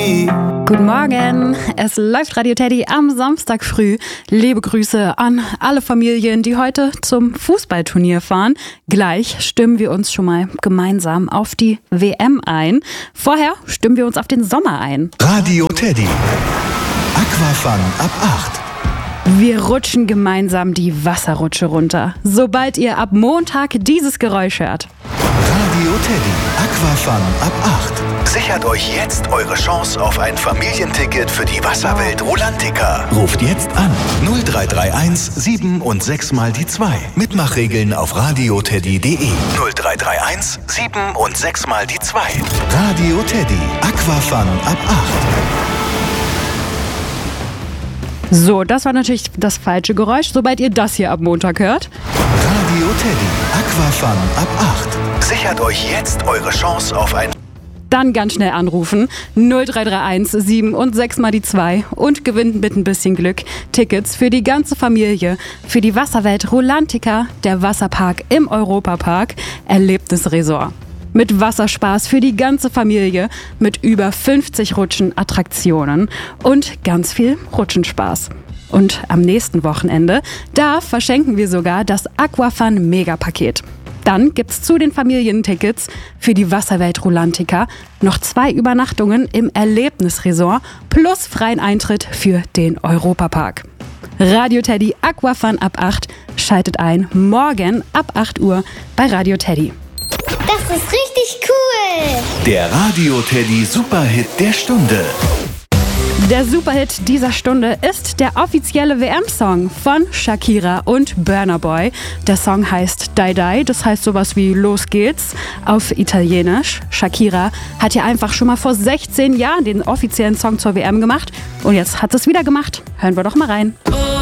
Guten Morgen, es läuft Radio Teddy am Samstag früh. Liebe Grüße an alle Familien, die heute zum Fußballturnier fahren. Gleich stimmen wir uns schon mal gemeinsam auf die WM ein. Vorher stimmen wir uns auf den Sommer ein. Radio Teddy. Aquafun ab 8. Wir rutschen gemeinsam die Wasserrutsche runter, sobald ihr ab Montag dieses Geräusch hört. Radio Teddy. Aquafun ab 8. Sichert euch jetzt eure Chance auf ein Familienticket für die Wasserwelt Rulantica. Ruft jetzt an 0331 7 und 6 mal die 2. Mitmachregeln auf radioteddy.de. 0331 7 und 6 mal die 2. Radio Teddy. Aquafun ab 8. So, das war natürlich das falsche Geräusch, sobald ihr das hier ab Montag hört. Radio Teddy. Aquafun ab 8. Sichert euch jetzt eure Chance auf ein... Dann ganz schnell anrufen, 0331 7 und 6 mal die 2 und gewinnt mit ein bisschen Glück Tickets für die ganze Familie, für die Wasserwelt Rulantica, der Wasserpark im Europapark, Erlebnisresort. Mit Wasserspaß für die ganze Familie, mit über 50 Rutschenattraktionen und ganz viel Rutschenspaß. Und am nächsten Wochenende, da verschenken wir sogar das Aquafun Megapaket. Dann gibt's zu den Familientickets für die Wasserwelt Rulantica noch 2 Übernachtungen im Erlebnisresort plus freien Eintritt für den Europapark. Radio Teddy Aquafun ab 8 schaltet ein morgen ab 8 Uhr bei Radio Teddy. Das ist richtig cool! Der Radio Teddy Superhit der Stunde. Der Superhit dieser Stunde ist der offizielle WM-Song von Shakira und Burna Boy. Der Song heißt Die Die, das heißt sowas wie Los geht's auf Italienisch. Shakira hat ja einfach schon mal vor 16 Jahren den offiziellen Song zur WM gemacht und jetzt hat sie es wieder gemacht. Hören wir doch mal rein.